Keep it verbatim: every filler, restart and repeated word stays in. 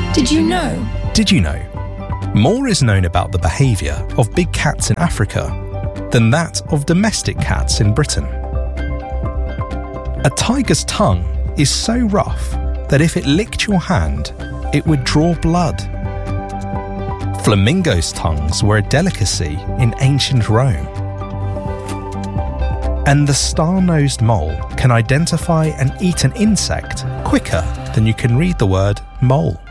Did you know? Did you know? More is known about the behaviour of big cats in Africa than that of domestic cats in Britain. A tiger's tongue is so rough that if it licked your hand, it would draw blood. Flamingos' tongues were a delicacy in ancient Rome. And the star-nosed mole can identify and eat an insect quicker than you can read the word mole.